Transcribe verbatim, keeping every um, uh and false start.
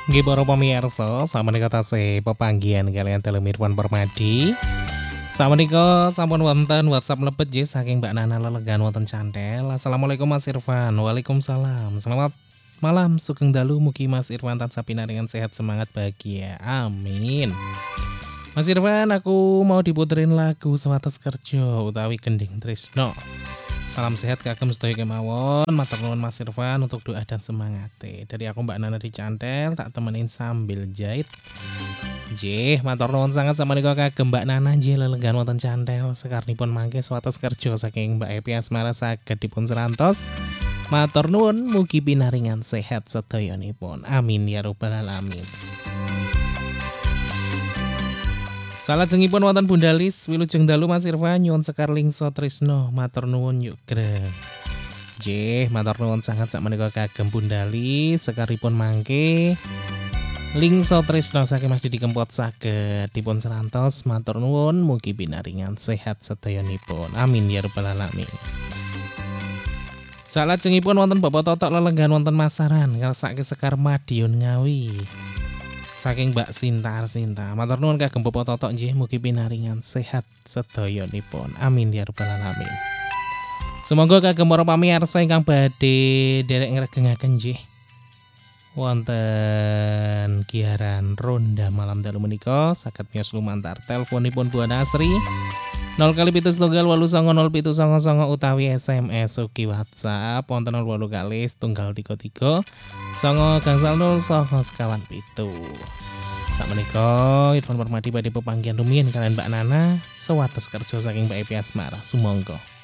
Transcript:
Nggih para pamirsa, sakmenika tasih pepanggihan kalian Telu Mirwan Permadi. Sakmenika sampun wonten WhatsApp mlebet nggih saking Mbak Nana lelegan wonten Cantel. Assalamualaikum Mas Irfan. Waalaikumsalam. Selamat malam, sugeng dalu mugi Mas Irfan tansah pinaringan sehat semangat bahagia. Amin. Mas Irfan, aku mau diputerin lagu Sewates Kerja utawi Gending Trisno. Salam sehat kagem sedaya kemawon. Matur nuwun Mas Irfan untuk doa dan semangat. Dari aku Mbak Nana di Cantel tak temenin sambil jahit. Nggih, matur nuwun sangat samenika kagem Mbak Nana nggih lelegan wonten Cantel. Sekarnipun mangke Sewates Kerja saking Mbak Epi Asmara saged dipun serantos. Matur nuwun mugi pinaringan sehat sedayanipun. Amin ya rabbal alamin. Salajengipun wonten Bunda Lis, wilujeng dalu Mas Irfan nyuwun sekar lingso tresno, matur nuwun yuk greng. Nggih, matur nuwun sangat sakmenika kagem Bunda Lis, sekaripun mangke lingso tresno saking Mas Didi Kempot saged dipun serantos, matur nuwun mugi pinaringan sehat sedayanipun. Amin ya rabbal alamin. Salajengipun wonten Bapak Totok lelenggan wonten Masaran, ngersake sekar Madiun Ngawi. Saking Mbak Sinta Arsinta, matur nuwun kagem Bapak Totok nggih mugi pinaringan sehat sedayanipun. Amin ya rabbal alamin. Semoga kagem para pamirsa ingkang badhe derek ngregengaken nggih wonten giaran ronda malam dalu menika saged miyos lumantar teleponipun Bu Nasri nol kali pitu setunggal wolu songo nol pitu songo songo utawi S M S ugi WhatsApp wonten nol wolu kali setunggal tiga tiga songo gangsal nol songo sekawan pitu. Sakmenika Irfan Permadi badhe pepanggihan rumiyin kalian Mbak Nana Sewates Kerja saking Mbak Epi Asmara. Sumangga.